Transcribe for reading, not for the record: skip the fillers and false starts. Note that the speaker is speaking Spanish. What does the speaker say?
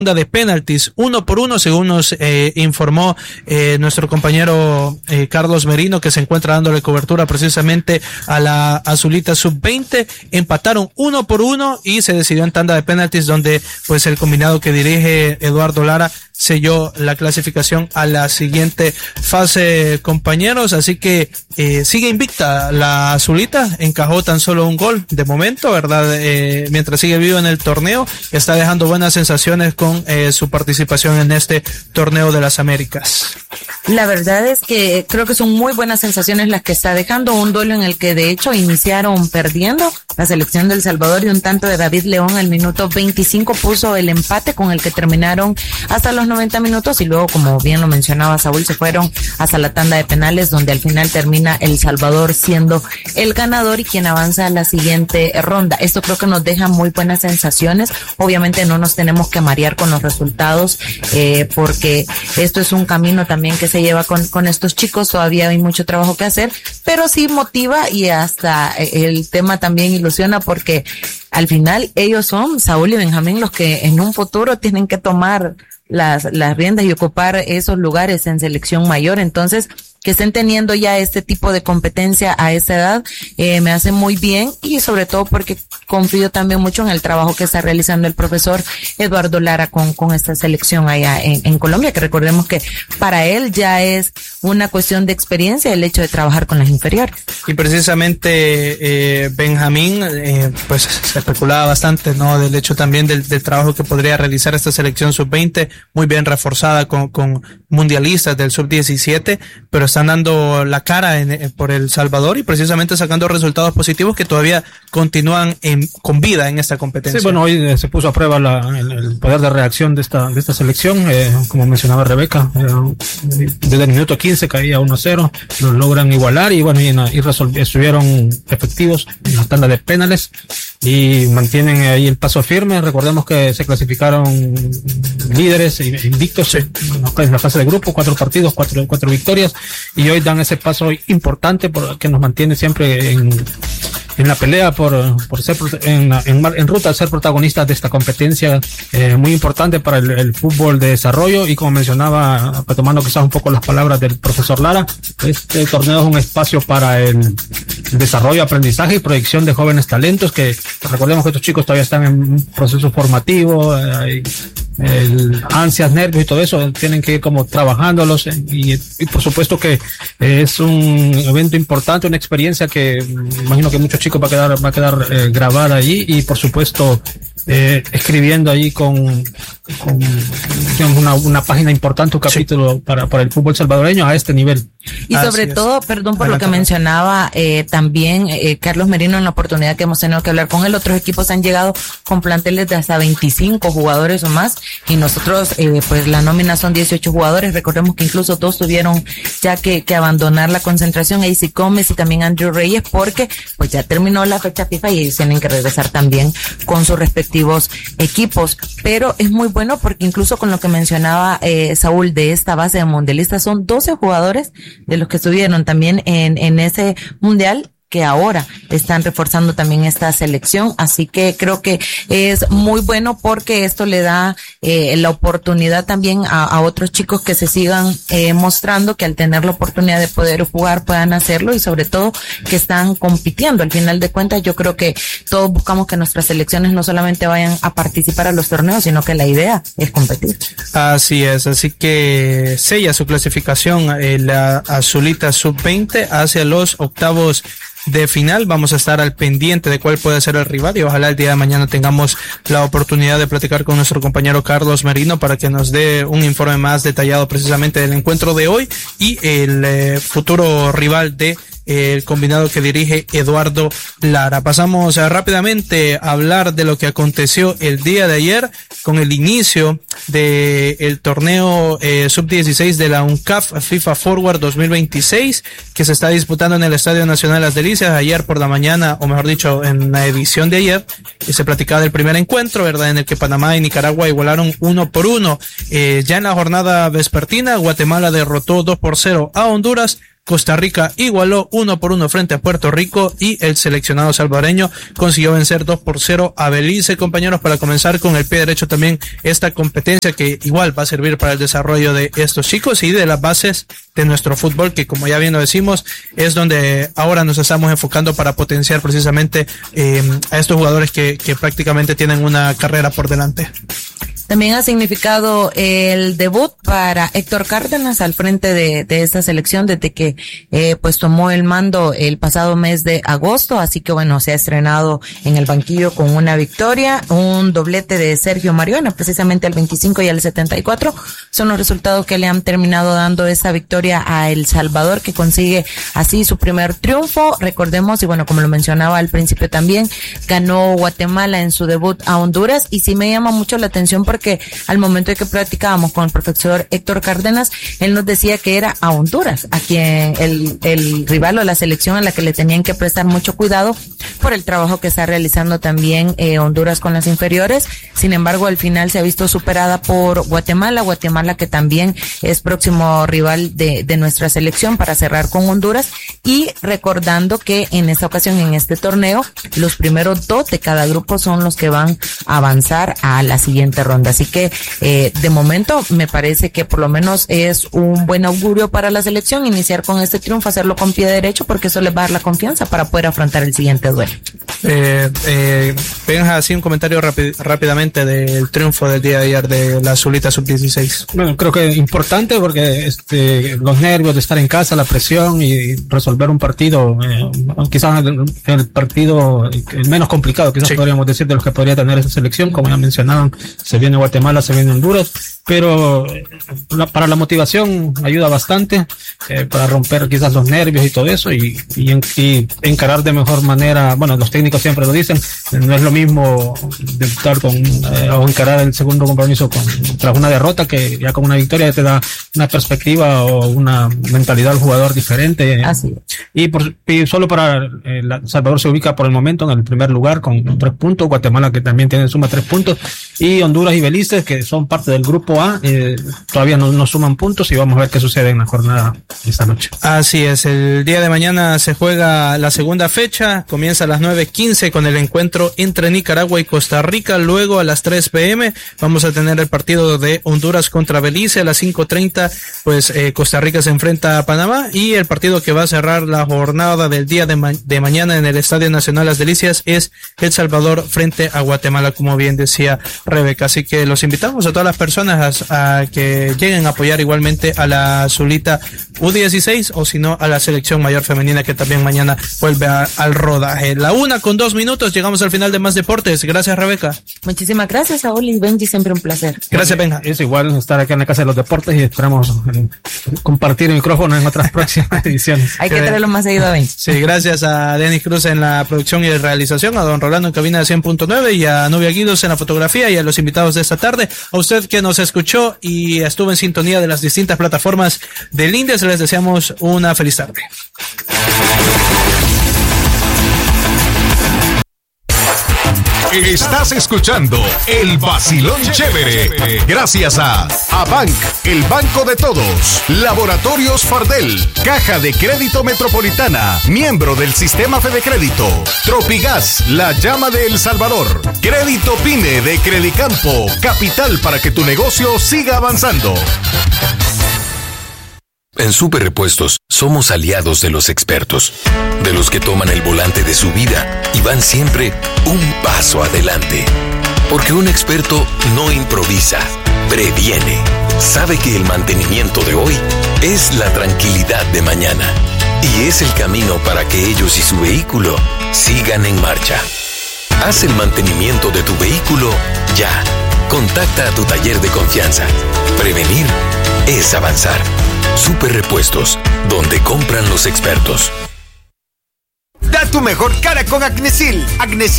de penaltis 1-1, según nos informó nuestro compañero Carlos Merino, que se encuentra dándole cobertura precisamente a la Azulita Sub-20. Empataron 1-1 y se decidió en tanda de penaltis, donde pues el combinado que dirige Eduardo Lara selló la clasificación a la siguiente fase, compañeros. Así que sigue invicta la Azulita, encajó tan solo un gol de momento, ¿verdad? Mientras sigue vivo en el torneo, está dejando buenas sensaciones con su participación en este torneo de las Américas. La verdad es que creo que son muy buenas sensaciones las que está dejando, un duelo en el que de hecho iniciaron perdiendo la selección de El Salvador, y un tanto de David León al minuto 25 puso el empate, con el que terminaron hasta los 90 minutos, y luego, como bien lo mencionaba Saúl, se fueron hasta la tanda de penales, donde al final termina El Salvador siendo el ganador y quien avanza a la siguiente ronda. Esto creo que nos deja muy buenas sensaciones. Obviamente no nos tenemos que marear con los resultados, porque esto es un camino también que se lleva con estos chicos. Todavía hay mucho trabajo que hacer, pero sí motiva, y hasta el tema también ilusiona, porque al final ellos son, Saúl y Benjamín, los que en un futuro tienen que tomar las riendas y ocupar esos lugares en selección mayor. Entonces, que estén teniendo ya este tipo de competencia a esa edad, me hace muy bien, y sobre todo porque confío también mucho en el trabajo que está realizando el profesor Eduardo Lara con esta selección allá en Colombia, que recordemos que para él ya es una cuestión de experiencia el hecho de trabajar con las inferiores. Y precisamente Benjamín, pues se especulaba bastante, ¿no? Del hecho también del trabajo que podría realizar esta selección sub-20, muy bien reforzada con mundialistas del sub-17, pero están dando la cara por El Salvador, y precisamente sacando resultados positivos que todavía continúan con vida en esta competencia. Sí, bueno, hoy se puso a prueba el poder de reacción de esta selección, como mencionaba Rebeca, desde el minuto 15 caía 1-0, lo logran igualar, y bueno, estuvieron efectivos en la tanda de penales y mantienen ahí el paso firme. Recordemos que se clasificaron líderes invictos en la fase de grupo, 4 partidos, 4 victorias, y hoy dan ese paso importante que nos mantiene siempre en la pelea por ser en ruta a ser protagonistas de esta competencia, muy importante para el fútbol de desarrollo. Y como mencionaba, retomando quizás un poco las palabras del profesor Lara, este torneo es un espacio para el desarrollo, aprendizaje y proyección de jóvenes talentos, que recordemos que estos chicos todavía están en un proceso formativo, ansias, nervios y todo eso, tienen que ir como trabajándolos, y por supuesto que es un evento importante, una experiencia que imagino que muchos chicos va a quedar grabada allí, y por supuesto escribiendo allí con digamos, una página importante, un capítulo para el fútbol salvadoreño a este nivel. Y sobre todo, perdón por lo que mencionaba también Carlos Merino, en la oportunidad que hemos tenido que hablar con él, otros equipos han llegado con planteles de hasta 25 jugadores o más, y nosotros pues la nómina son 18 jugadores. Recordemos que incluso 2 tuvieron ya que abandonar la concentración, AC Gómez y también Andrew Reyes, porque pues ya terminó la fecha FIFA y ellos tienen que regresar también con sus respectivos equipos. Pero es muy bueno porque incluso con lo que mencionaba Saúl de esta base de mundialistas, son 12 jugadores de los que estuvieron también en ese mundial, que ahora están reforzando también esta selección. Así que creo que es muy bueno, porque esto le da la oportunidad también a otros chicos que se sigan mostrando, que al tener la oportunidad de poder jugar puedan hacerlo, y sobre todo que están compitiendo. Al final de cuentas, yo creo que todos buscamos que nuestras selecciones no solamente vayan a participar a los torneos, sino que la idea es competir. Así es, así que sella su clasificación la Azulita Sub-20 hacia los octavos de final. Vamos a estar al pendiente de cuál puede ser el rival, y ojalá el día de mañana tengamos la oportunidad de platicar con nuestro compañero Carlos Merino para que nos dé un informe más detallado precisamente del encuentro de hoy y el futuro rival de el combinado que dirige Eduardo Lara. Pasamos rápidamente a hablar de lo que aconteció el día de ayer con el inicio del torneo sub-16 de la UNCAF FIFA Forward 2026, que se está disputando en el Estadio Nacional Las Delicias. Ayer por la mañana, o mejor dicho, en la edición de ayer, se platicaba del primer encuentro, ¿verdad?, en el que Panamá y Nicaragua igualaron 1-1. Ya en la jornada vespertina, Guatemala derrotó 2-0 a Honduras, Costa Rica igualó 1-1 frente a Puerto Rico y el seleccionado salvadoreño consiguió vencer 2-0 a Belice, compañeros, para comenzar con el pie derecho también esta competencia que igual va a servir para el desarrollo de estos chicos y de las bases de nuestro fútbol, que como ya bien lo decimos, es donde ahora nos estamos enfocando para potenciar precisamente a estos jugadores que prácticamente tienen una carrera por delante. También ha significado el debut para Héctor Cárdenas al frente de esta selección desde que pues tomó el mando el pasado mes de agosto, así que bueno, se ha estrenado en el banquillo con una victoria, un doblete de Sergio Mariona, precisamente al 25 y al 74, son los resultados que le han terminado dando esa victoria a El Salvador, que consigue así su primer triunfo. Recordemos, y bueno, como lo mencionaba al principio también, ganó Guatemala en su debut a Honduras, y sí me llama mucho la atención porque al momento de que platicábamos con el profesor Héctor Cárdenas, él nos decía que era a Honduras, a quien el rival o la selección a la que le tenían que prestar mucho cuidado por el trabajo que está realizando también Honduras con las inferiores. Sin embargo, al final se ha visto superada por Guatemala que también es próximo rival de nuestra selección para cerrar con Honduras, y recordando que en esta ocasión, en este torneo, los primeros 2 de cada grupo son los que van a avanzar a la siguiente ronda. Así que de momento me parece que por lo menos es un buen augurio para la selección iniciar con este triunfo, hacerlo con pie derecho, porque eso les va a dar la confianza para poder afrontar el siguiente duelo. Benja, así un comentario rápidamente del triunfo del día de ayer de la Azulita Sub-16. Bueno, creo que es importante porque los nervios de estar en casa, la presión y resolver un partido, quizás el partido el menos complicado, quizás sí, podríamos decir, de los que podría tener esa selección. Como ya mencionaban, se viene Guatemala, se viene Honduras, pero para la motivación ayuda bastante, para romper quizás los nervios y todo eso, y encarar de mejor manera. Bueno, los técnicos siempre lo dicen, no es lo mismo debutar o encarar el segundo compromiso tras una derrota, que ya con una victoria te da una perspectiva o una mentalidad al jugador diferente. Así es. Y solo para El Salvador se ubica por el momento en el primer lugar con 3 puntos, Guatemala, que también tiene suma 3 puntos, y Honduras y Belice, que son parte del grupo A, todavía no suman puntos, y vamos a ver qué sucede en la jornada esta noche. Así es, el día de mañana se juega la segunda fecha, comienza a las 9:15 con el encuentro entre Nicaragua y Costa Rica. Luego a las 3 p.m. vamos a tener el partido de Honduras contra Belice. A las 5:30 pues Costa Rica se enfrenta a Panamá, y el partido que va a cerrar la jornada del día de mañana en el Estadio Nacional Las Delicias es El Salvador frente a Guatemala, como bien decía Rebeca. Así que los invitamos a todas las personas a que lleguen a apoyar igualmente a la Azulita U16, o si no a la selección mayor femenina, que también mañana vuelve al rodaje. 1:02, llegamos al final de Más Deportes. Gracias, Rebeca. Muchísimas gracias, Saúl y Benji, siempre un placer. Gracias, Benja. Es igual estar acá en la Casa de los Deportes, y esperamos compartir el micrófono en otras próximas ediciones. Hay que traerlo más seguido a Benji. Sí, gracias a Denis Cruz en la producción y realización, a don Rolando en cabina de 100.9, y a Nubia Guidos en la fotografía, y a los invitados de esta tarde. A usted que nos escuchó y estuvo en sintonía de las distintas plataformas del INDES, les deseamos una feliz tarde. Estás escuchando El Vacilón Chévere, gracias a Abanc, el banco de todos, Laboratorios Fardel, Caja de Crédito Metropolitana, miembro del Sistema Fedecrédito, Tropigas, la llama de El Salvador, Crédito Pine de Credicampo, capital para que tu negocio siga avanzando. En Super Repuestos somos aliados de los expertos, de los que toman el volante de su vida y van siempre un paso adelante. Porque un experto no improvisa, previene. Sabe que el mantenimiento de hoy es la tranquilidad de mañana, y es el camino para que ellos y su vehículo sigan en marcha. Haz el mantenimiento de tu vehículo ya. Contacta a tu taller de confianza. Prevenir es avanzar. Super Repuestos, donde compran los expertos. Da tu mejor cara con Agnesil. Agnesil